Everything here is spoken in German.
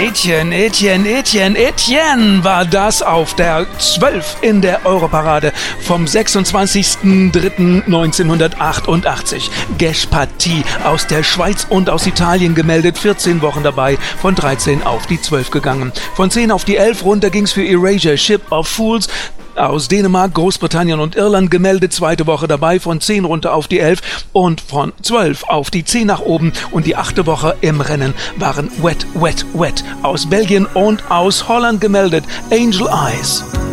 Etienne war das auf der 12 in der Europarade vom 26.03.1988. Geschpartie aus der Schweiz und aus Italien gemeldet, 14 Wochen dabei, von 13 auf die 12 gegangen. Von 10 auf die 11 runter ging's für Erasure, Ship of Fools. Aus Dänemark, Großbritannien und Irland gemeldet, zweite Woche dabei, von 10 runter auf die 11 und von 12 auf die 10 nach oben und die 8. Woche im Rennen waren Wet, Wet, Wet. Aus Belgien und aus Holland gemeldet, Angel Eyes.